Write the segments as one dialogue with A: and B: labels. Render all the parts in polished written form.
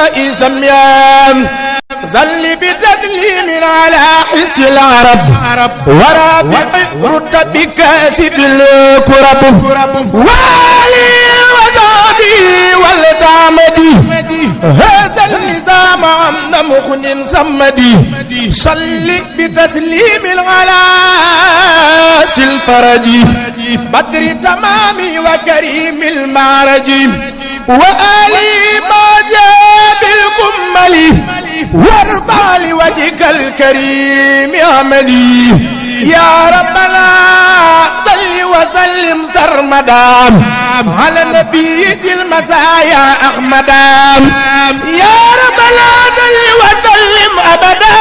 A: سميان زل بتذليم على حس العرب ورافع رتب كاسب الكرب والي وذابي والتعمدي هذا النظام عمد مخن سمدي صل بتسليم على الفرج بدر تمامي وكريم المعرج وآلي ما جاء بالكمل وارفع لوجهك الكريم عملي يا ربنا صل وسلم سرمدا على النبي المسايا أحمدا يا ربنا صل وسلم أبدا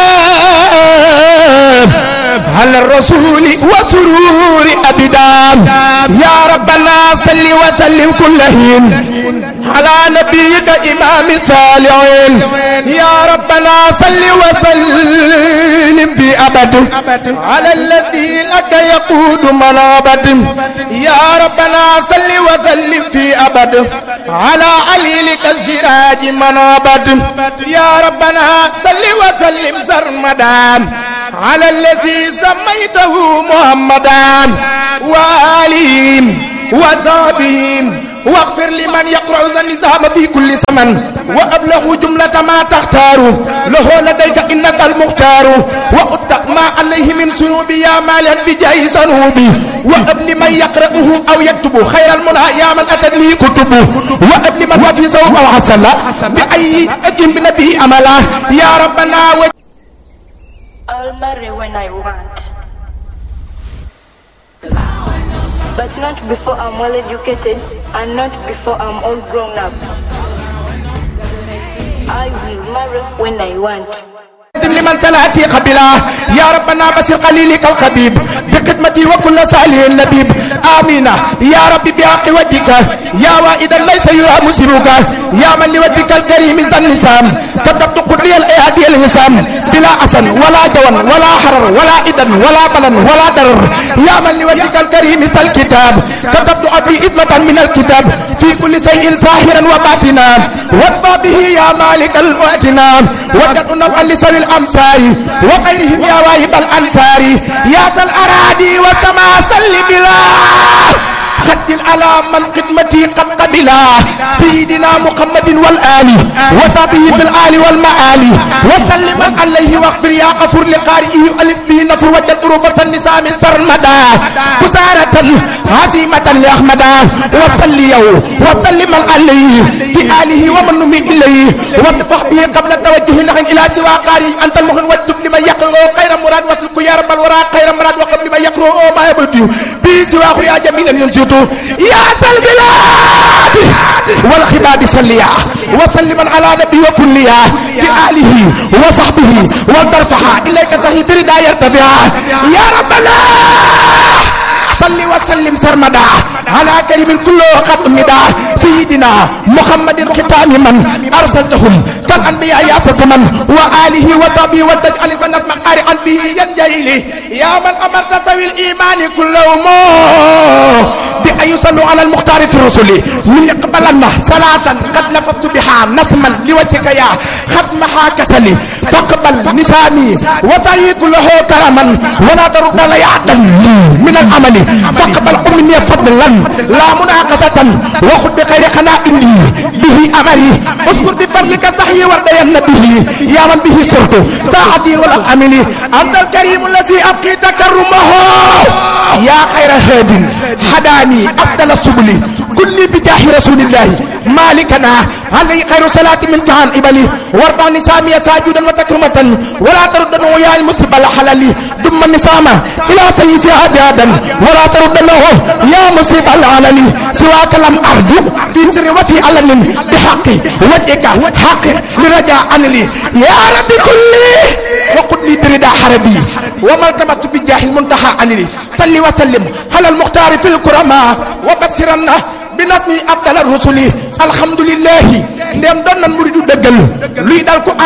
A: على الرسول وسرور أبدا يا ربنا صل وسلم كل حين على نبيك إمام الصالحين يا ربنا صل وسلم في أبد على الذي لك يقود من أبد يا ربنا صل وسلم في أبد على عليلك الشراج من أبد يا ربنا صل وسلم سرمدا على الذي سميته محمدا وآلهم وصحبهم واغفر لمن يقرأ النظام في كل زمن وأبلغ جملة ما تختار له لديك إنك المختار وأتق ما عليه من سنوب يا مالا بجاه سنوبي وابن من يقرأه أو يكتبه خير المنى يا من أتني كتبه وابن من وفي سوء أو حسن بأي أجم بنبي أملا يا ربنا
B: I'll marry when I want, but not before I'm well educated and not before I'm all grown up. I will marry when I want.
A: لمن سلاتي قبلا يا ربنا بسر قليلك الخبيب بخدمتي وكل صالح لبيب آمين يا رب بحق وجهك يا وائدا ليس يرى مسرك يا من لوجهك الكريم ذا النسام كتبت قدري الأيادي الهسام بلا أسن ولا جوان ولا حرر ولا إذن ولا بلن ولا درر يا من لوجهك الكريم ذا الكتاب كتبت أبي إثمة من الكتاب في كل شيء ساهرا وباطنا واتبع به يا مالك الوقتنا وجدت نفعا لسوي الأمثال وغيرهم يا واهب الأنصار يا ذا الأراضي والسماء صل بلا خد على من خدمتي قد قبلا سيدنا محمد والآل وصحبه في الآل والمآل وسلم عليه واغفر يا غفور لقارئه ألف به نفر وجد أروفة النساء سرمدا بسارة عزيمة لأحمدا وسليه وسلم عليه في آله ومن نمي إليه واتفح به قبل توجه نحن إلى سوى قارئ أنت المخن واجب لمن يقرأ خير مراد واسلك يا رب الورى خير مراد وقبل لمن يقرأ ما يبدو به سواه يا جميل ينشط يا ذا البلاد والخباب صليا وسلما على نبي وكليا في آله وصحبه وترفعها إليك صحيح ردا يرتفع يا ربنا صل وسلم سرمدا على كريم كله قد أمدا سيدنا محمد ختام من أرسلتهم كالأنبياء يا سمن وآله وصحبه وتجعل سنة مقارئ به ينجيلي يا من أمرت ذوي الإيمان كلهم بأن يصلوا على المختار في الرسل من يقبلن صلاة قد لفظت بها نسما لوجهك يا ختمها كسلي فاقبل نسامي وسعي كله كرما ولا ترد ليعدا من العمل فاقبل مني فضلا لا مناقصة وخذ بخير خنائني به أملي اذكر بفضلك صحي وردين به يا من به سرت ساعدي ولا أملي أنت الكريم الذي أبقي تكرمه يا خير هاد هداني أفضل السبل كل بجاه رسول الله مالكنا عليه خير صلاة من فعل إبلي وارفع نسامي ساجدا وتكرمة ولا تردن يا المصيب الحلال دم النسام إلى سيسها بهذا ولا تردن يا مصيب العلن سواك لم أرجو في سر وفي علن بحق وجهك حق لرجاء عنلي يا رب كلي وقل لي بردا حربي وما التمست بجاه المنتهى عنلي صلي وسلم على المختار في الكرماء وبصرنا بنظم أفضل الرسل الحمد لله ndem doon nan muridu dëggal luy dal ko ànd ak borom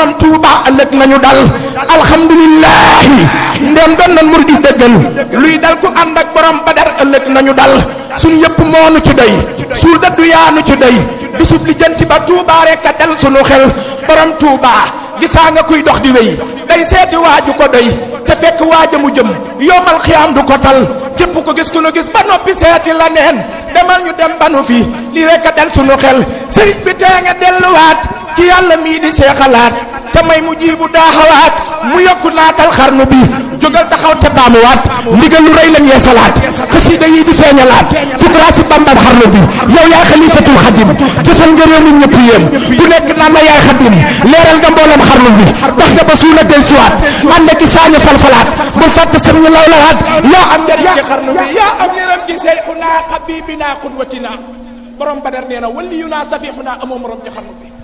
A: borom Tuuba ëllëg nañu dal alhamdulillahi ndem doon nan murid yi dëggal luy dal ku ànd ak borom Badar ëllëg nañu dal suñu yëpp moonu ci doy suul dëddu yaanu ci doy bisub li jënti ba Tuuba rek a del sunu xel borom Tuuba gisaa nga kuy dox di wéy day seeti waaju ko doy te fekk waaja mu jëm yomal xiyaam du ko tal képp ko gis ku nu gis ba noppi seeti la neen demal ñu dem banu fi li rek a del sunu xel sëriñ bi tee nga delluwaat ci yàlla mii di seexalaat te may mu jiibu daaxawaat mu yokku naatal xarnu bi jógal taxaw te baamuwaat ndigal lu rëy lañ yeesalaat xasida yi di feeñalaat sukuraasi bambam xarnu bi yow yaay xalifatul xadim jëfal nga réew mi ñëpp yéem ku nekk naan la yaay xadim leeral nga mboolam xarnu bi tax nga ba suuna del siwaat ànd ki saañu falfalaat bul fàtte sam ñu law lawaat yaa am njariñ ci xarnu bi yaa am niram ci seyxuna xabibina qudwatina borom Badar nee na waliyuna safixuna amoo morom ci xarnu bi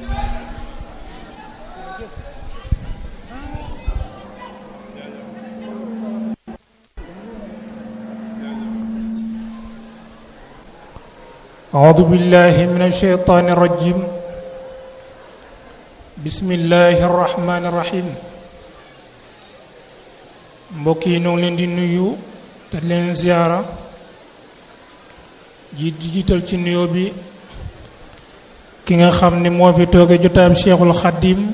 C: أعوذ بالله من الشيطان الرجيم بسم الله الرحمن الرحيم mbokk yi ñoo ngi leen di nuyu te leen ziyaara ji di jiital ci nuyoo bi ki nga xam ni moo fi tooge jotaab Cheikhul Khadim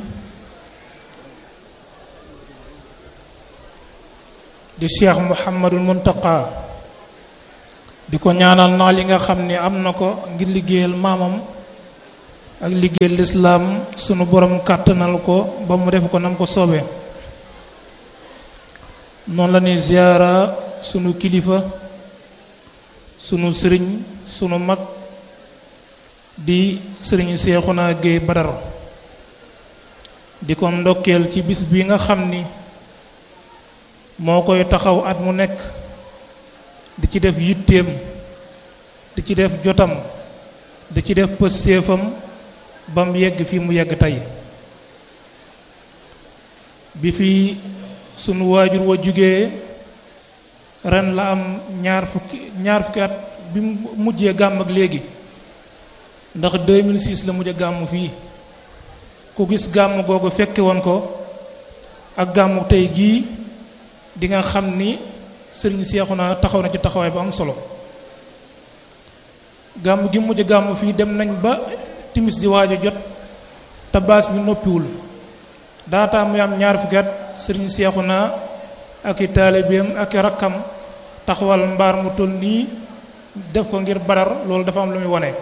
C: di Cheikh Mouhamadul Muntaqa di ko ñaanal naa li nga xam ni am na ko ngir liggéeyal maamam ak liggéeyal lislaam sunu borom kàttanal ko ba mu def ko nam ko soobee noonu la ñuy ziyaara sunu kilifa sunu sëriñ sunu mag di sëriñ Seexuna Géey Badar di ko ndokkeel ci bis bi nga xam ni moo koy taxaw at mu nekk di ci def yitteem di ci def jotam di ci def pëstéefam ba mu yegg fi mu yegg tey bi fi sunu waajur wa jugee ren la am ñaar fukki at bi mu mujjee gàmm ak léegi ndax 2006 la mujjee gàmm fii ku gis gàmm googu fekke woon ko ak gàmmu tey gii di nga xam ni sëriñ Seexuna taxaw na ci taxawaay bu am solo gàmm gi mujj gàmm fii dem nañ ba timis di waaju jot te baas bi noppiwul daataa muy am ñaar fukki at sëriñ Seexuna ak i taalibeem ak i rakkam taxawal mbaar mu toll nii def ko ngir Badar loolu dafa am lu muy wone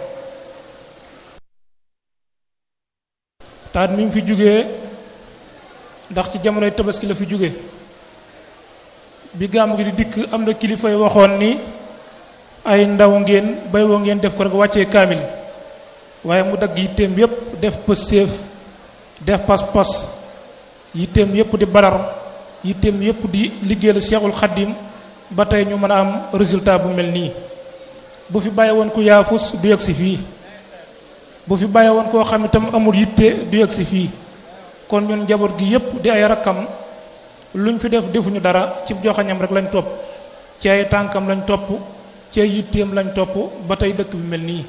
C: taat mi ngi fi jógee ndax ci jamonoy tabaski la fi jóge bi gàmm gi di dikk am na kilifa yi waxoon ni ay ndaw ngeen bay woo ngeen def ko rek wàccee kaamil waaye mu dagg yitteem yépp def pëstéef def pas-pas yitteem yépp di Badar yitteem yépp di liggéeyal Cheikhul Khadim ba tey ñu mën a am résultat bu mel nii bu fi bàyyi woon ku yaafus du yegg si fii bu fi bàyyi woon koo xam itam amul yitte du yegg si fii kon ñun njaboot gi yépp di ay rakkam luñ fi def defuñu dara ci joxañam rek lañ topp ci ay tànkam lañ topp ci ay yitteem lañ topp ba tey dëkk bi mel nii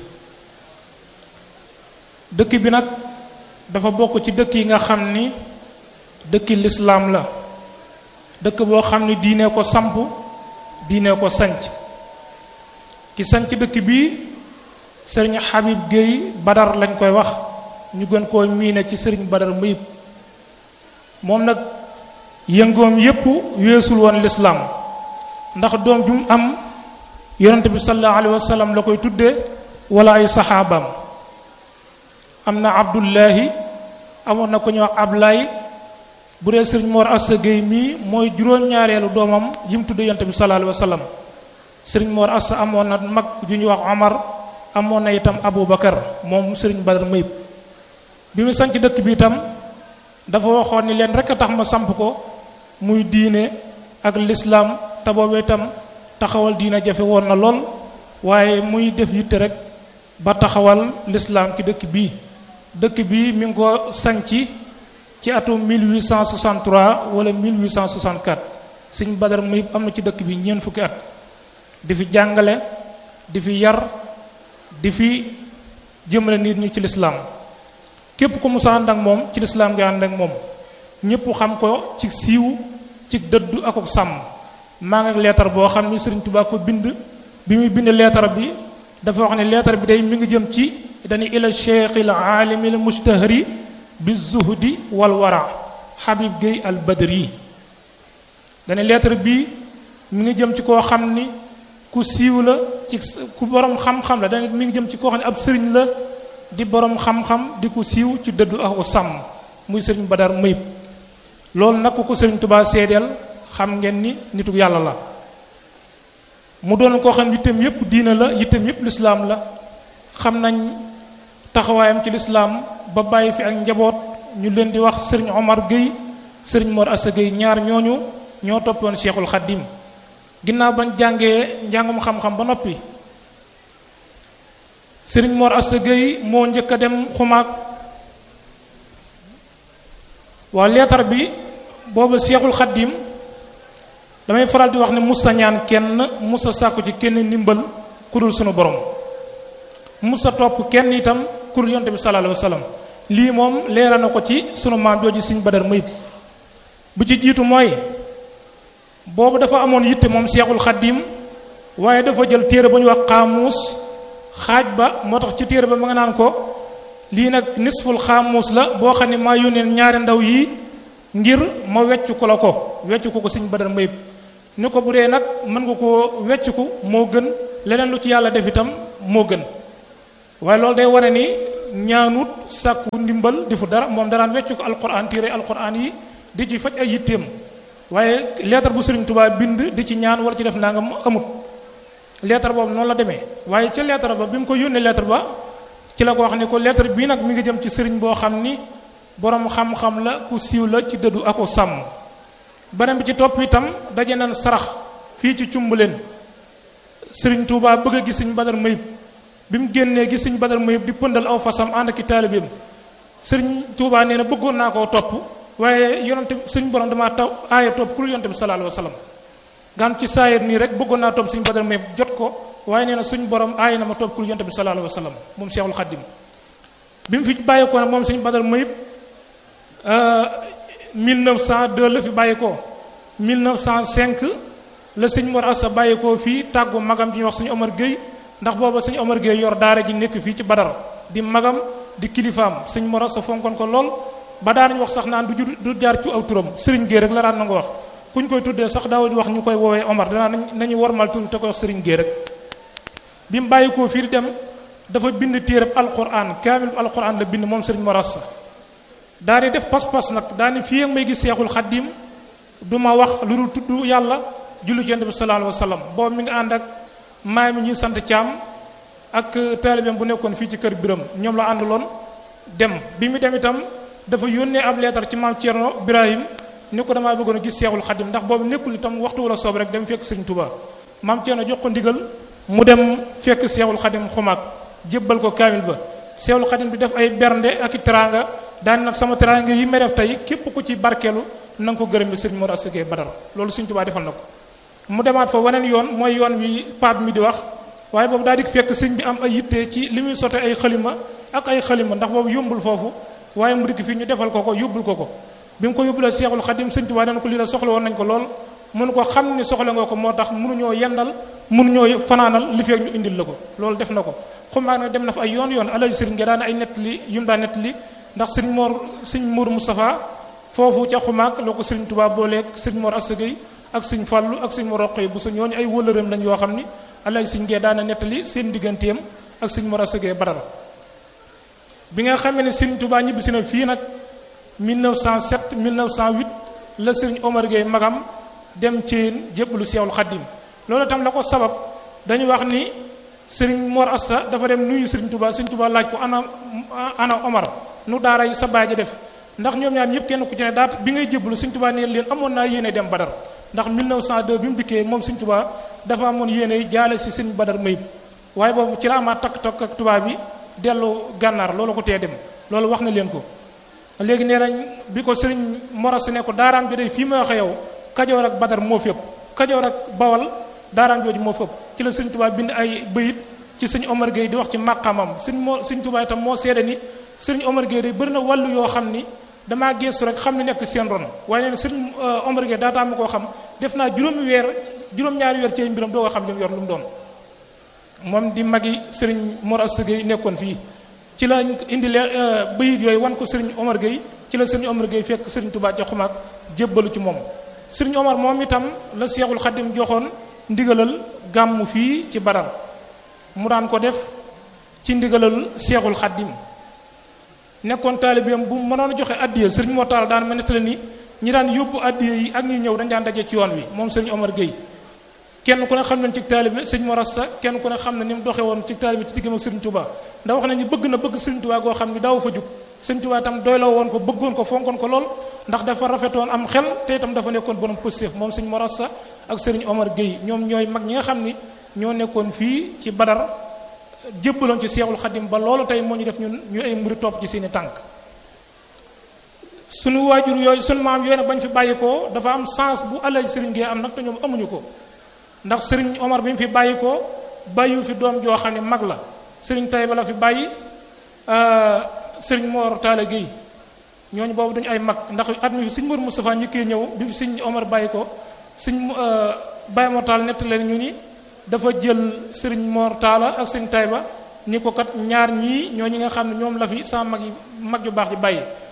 C: dëkk bi nag dafa bokk ci dëkk yi nga xam ni dëkki lislaam la dëkk boo xam ni diine ko samp diine ko sanc ki sanc dëkk bi sëriñ Habib Gueye Badar lañ koy wax ñu gën koo miine ci sëriñ Badar Mbayib moom nag yëngoom yépp weesul woon lislaam ndax doom ju mu am yonent bi sallallahu alayhi wa sallam la koy tudde wala ay saxaabaam am na Abdullahi amoon na ko ñuy wax Ablaay bu dee sëriñ Mor Assa Gueye mii mooy juróom-ñaareelu doomam yi mu tudde yonent bi sallallahu alayhi wa sallam sëriñ Mor Assa amoon na mag ju ñuy wax Omar amoon na itam Aboubacar moom sëriñ Badar Mbayib bi mu sanc dëkk bi itam dafa waxoon ni leen rek a tax ma samp ko muy diine ak lislaam te boobu itam taxawal diine jafe woon na lool waaye muy def yitte rek ba taxawal lislaam ci dëkk bii mi ngi ko sanc ci atum 1863 wala 1864 sëñ Badar Mbayib am na ci dëkk bi ñeent fukki at di fi jàngale di fi yar di fi jëmale nit ñi ci lislaam képp ku musa ànd ak moom ci lislaam nga ànd ak moom ñëpp xam ko ci siiw ci dëddu ak ak sàmm. maa ngi ak leetar boo xam ni Sëriñ Tuubaa ko bind bi muy bind leetar bi dafa wax ne leetar bi day mi ngi jëm ci dañu ila cheikhil aalimil mustahri bi zuhdi wal wara Habib Gueye al Badri dañu leetar bi mi ngi jëm ci koo xam ni ku siiw la ci ku borom xam-xam la dañu mi ngi jëm ci koo xam ne ab sëriñ la di borom xam-xam di ku siiw ci dëddu ak sàmm muy Sëriñ Badar Mayib loolu nag ko Sëriñ Tuubaa seedeel xam ngeen ni nitu yàlla la mu doon koo xam yitteem yépp diina la yitteem yépp lislaam la xam nañ taxawaayam ci lislaam ba bàyyi fi ak njaboot ñu leen di wax Sëriñ Omar Gueye Sëriñ Mor Assa Gueye ñaar ñooñu ñoo toppoon Cheikhul Khadim ginnaaw bañ jàngee njàngum xam-xam ba noppi Sëriñ Mor Assa Gueye moo njëkk a dem xumaag waa leetar bi boobu Cheikhul Khadim damay faral di wax ne musa ñaan kenn musa sàkku ci kenn ndimbal ku dul sunu borom musa topp kenn itam ku dul yonte bi sallallahu alayhi wasallam lii moom leeral na ko ci sunu maam jooju Sëriñ Badar Mayib bu ci jiitu mooy boobu dafa amoon yitte moom Cheikhul Khadim waaye dafa jël téere ba ñu wax xaamuus xaaj ba moo tax ci téere ba ma nga naan ko lii nag nisful xaamuus la boo xam ne maa yónnee ñaari ndaw yi ngir ma wecc ko la ko wecc ko Sëriñ Badar Mayib ni ko bu dee nag mën nga koo wecciku moo gën leneen lu ci yàlla def itam moo gën waaye loolu day wane ni ñaanut sàkku ndimbal defu dara moom daraan wecciku alquran téere alquran yi di ci faj ay yitteem waaye leetar bu Sëriñ Tuubaa bind di ci ñaan wala ci def nangam amut leetar boobu noonu la demee waaye ca leetar ba bi mu ko yónnee leetar ba ci la ko wax ni ko leetar bii nag mi ngi jëm ci sëriñ boo xam ni borom xam-xam la ku siiw la ci dëddu ako sàmm beneen bi ci topp itam daje nañ sarax fii ci Cumbuleen Sëriñ Tuubaa bëgg a gis Sëriñ Badar Mayib bi mu génnee gis Sëriñ Badar Mayib di pëndal aw fasam ànd ak i taalibeem Sëriñ Tuubaa nee na bëggoon naa koo topp waaye yonante suñ borom damaa taw aaya topp ku lu yonante bi sallallahu alayhi wasallam gaan ci saayir nii rek bëggoon naa topp Sëriñ Badar Mayib jot ko waaye nee na suñ borom aaya na ma topp ku lu yonante bi sallallahu alayhi wasallam moom Cheikhul Khadim bi mu fi bàyyi ko nag moom Sëriñ Badar Mayib 1902 la fi bàyyi ko 1905 la Sëriñ Mor Assa bàyyi ko fii tàggu magam ji ñuy wax Sëriñ Omar Gueye ndax booba Sëriñ Omar Gueye yor daara ji nekk fii ci Badar di magam di kilifaam Sëriñ Mor Assa fonkoon ko lool ba daanañ wax sax naan du jaar ci aw turam Sëriñ Gueye rek la daan na nga wax kuñ koy tuddee sax daawuñu wax ñu koy woowee Omar danaa nañu warmal tur te koy wax Sëriñ Gueye rek bi mu bàyyi ko fii di dem dafa bind téereb alquran kaamil alquran la bind moom Sëriñ Mor Assa daa di def pas-pas nag daa ni fii ak may gis Seexul Xaddim du ma wax lu dul tudd yàlla jullu ci Yonent bi sallallahu alayhi wa sallam boobu mi nga ànd ak maay mi ñuy sant Caam ak taalibeem bu nekkoon fii ci kër Biram ñoom la àndaloon dem bi mu dem itam dafa yónnee ab leetar ci maam Thierno Birahim ni ko damaa bëggoon a gis Seexul Xaddim ndax boobu nekkul itam waxtu wala soob rek dem fekk Sëriñ Tuubaa maam Thierno jox ko ndigal mu dem fekk Seexul Xaddim xumaag jébbal ko kaamil ba Seexul Xaddim bi def ay bernde ak i teraanga daan nag sama teraanga yi may def tey képp ku ci barkeelu na nga ko gërëm bi Sëriñ Mor Assa Gueye Badar loolu Sëriñ Tuubaa defal na ko mu demaat fa waneen yoon mooy yoon wi paab mi di wax waaye boobu daal di fekk sëñ bi am ay yitte ci li muy sote ay xalima ak ay xalima ndax boobu yombul foofu waaye mu dikk fii ñu defal ko ko yóbbul ko ko bi mu ko yóbbulee Seexul Xadim Sëriñ Tuubaa dana ko lii la soxla woon nañ ko lool mënu ko xam ni soxla nga ko moo tax mënuñoo yendal mënuñoo fanaanal li feek ñu indil la ko loolu def na ko xumaa nag dem na fa ay yoon alay sëriñ nga daan ay nettali yu mu daan nettali ndax Sëriñ Mour Moustapha foofu ca xumaag loo ko Sëriñ Tuubaa booleeg Sëriñ Mor Assa Gueye ak Sëriñ Fallu ak Sëriñ Mor Roqee bu sa ñooñu ay wëllëreem lañ yoo xam ni alay sëriñ ngee daana nettali seen digganteem ak Sëriñ Mor Assa Gueye Badar bi nga xamee ne Sëriñ Tuubaa ñibbisi na fii nag 1907 1908 la Sëriñ Omar Gueye magam dem ci jébbalu Seexul Xaddim loolu tam la ko sabab dañu wax ni Sëriñ Mor Assa dafa dem nuyu Sëriñ Tuubaa Sëriñ Tuubaa laaj ko ana Omar nu daaray sa baay ja def ndax ñoom ñaar ñëpp kenn ku ci ne daat bi ngay jébbalu Sëriñ Tuubaa neen leen amoon naa yéene dem Badar ndax 1902 bi mu dikkee moom Sëriñ Tuubaa dafa amoon yéene jaale si Sëriñ Badar Mayib waaye boobu ci la amaat takk-takk ak tubaab bi dellu gànnaar loolu ko tee dem loolu wax na leen ko léegi nee nañ bi ko Sëriñ Mor Assa ne ko daaraam bi day fii may waxe yow Kajoor ak Badar moo fépp Kajoor ak Bawal daaraam jooju moo fépp ci la Sëriñ Tuubaa bind ay bëyit ci Sëriñ Omar Gueye di wax ci màqamam Sëriñ Tuubaa itam moo seede ni sëriñ Omar Gueye day bëri na wàllu yoo xam ni damaa geestu rek xam ni nekk seen ron waaye nee na sëriñ Omar Gueye daataa ma koo xam def naa juróom-ñaari weer ci ay mbiram doo ko xam li mu yor lu mu doon moom di magi sëriñ Mor Asta Gueye nekkoon fii ci la indi bayit yooyu wan ko sëriñ Omar Gueye ci la sëriñ Omar Gueye fekk sëriñ Touba ca xumaag jébbalu ci moom sëriñ Omar moom itam la Seexul Xaddim joxoon ndigalal gàmmu fii ci Badar mu daan ko def ci ndigalal Seexul Xaddim nekkoon taalibeem bu mënoon a joxe addiya sëriñ Mor Talla daan ma nettali ni ñi daan yóbbu addiya yi ak ñi ñëw dañ daan daje ci yoon wi moom sëriñ Omar Gueye kenn ku ne xam nañ ci taalibe sëriñ Mor Asta kenn ku ne xam na ni mu doxe woon ci taalibe ci diggam ak sëriñ Touba ndax wax nañu bëgg sëriñ Touba goo xam ni daaw fa jug sëriñ Touba itam doyloo woon ko bëggoon ko fonkoon ko lool ndax dafa rafetoon am xel te itam dafa nekkoon borom pëstéef moom sëriñ Mor Asta ak sëriñ Omar Gueye ñoom ñooy mag ñi nga xam ni ñoo nekkoon fii ci Badar jébbaloon ci Seexul Xaddim ba loolu tey moo ñu def ñun ñu ay murid topp ci seeni tànk sunu waajur yooyu sunu maam yooyu nag bañ fi bàyyi ko dafa am sens bu Alaaji sëriñ Gueye am nag te ñoom amuñu ko ndax sëriñ Omar bi mu fi bàyyi ko bàyyiwu fi doom joo xam ne mag la sëriñ Tayba la fi bàyyi sëriñ Mor Talla Gueye ñooñu boobu dañu ay mag ndax at mi fi sëriñ Mor Moustapha njëkkee ñëw bi fi sëriñ Omar bàyyi ko sëriñ Baye Mor Talla nett leen ñu ni dafa jël sëriñ Mor Talla ak sëriñ Tayba ni ko kat ñaar ñii ñoo ñi nga xam ne ñoom la fi sama mag yu baax di bàyyi